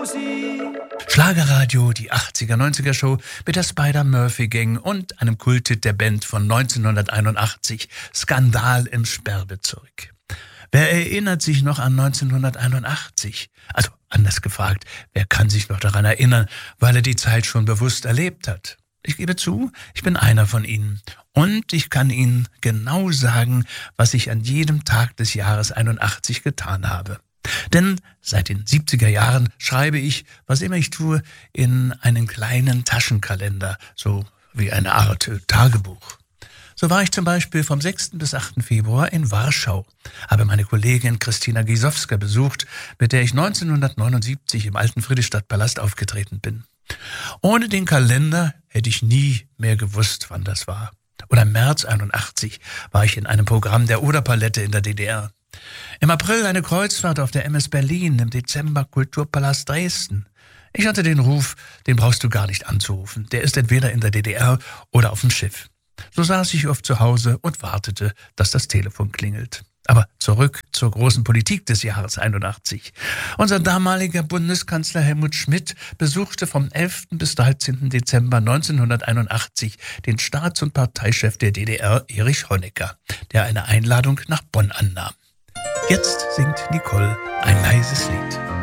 Schlagerradio, die 80er-90er-Show mit der Spider-Murphy-Gang und einem Kulthit der Band von 1981, Skandal im Sperrbezirk. Wer erinnert sich noch an 1981? Also anders gefragt, wer kann sich noch daran erinnern, weil er die Zeit schon bewusst erlebt hat? Ich gebe zu, ich bin einer von ihnen. Und ich kann Ihnen genau sagen, was ich an jedem Tag des Jahres 81 getan habe. Denn seit den 70er Jahren schreibe ich, was immer ich tue, in einen kleinen Taschenkalender, so wie eine Art Tagebuch. So war ich zum Beispiel vom 6. bis 8. Februar in Warschau, habe meine Kollegin Christina Gisowska besucht, mit der ich 1979 im alten Friedrichstadtpalast aufgetreten bin. Ohne den Kalender hätte ich nie mehr gewusst, wann das war. Oder im März 81 war ich in einem Programm der Oderpalette in der DDR. Im April eine Kreuzfahrt auf der MS Berlin, im Dezember Kulturpalast Dresden. Ich hatte den Ruf, den brauchst du gar nicht anzurufen. Der ist entweder in der DDR oder auf dem Schiff. So saß ich oft zu Hause und wartete, dass das Telefon klingelt. Aber zurück zur großen Politik des Jahres 81. Unser damaliger Bundeskanzler Helmut Schmidt besuchte vom 11. bis 13. Dezember 1981 den Staats- und Parteichef der DDR, Erich Honecker, der eine Einladung nach Bonn annahm. Jetzt singt Nicole ein leises Lied.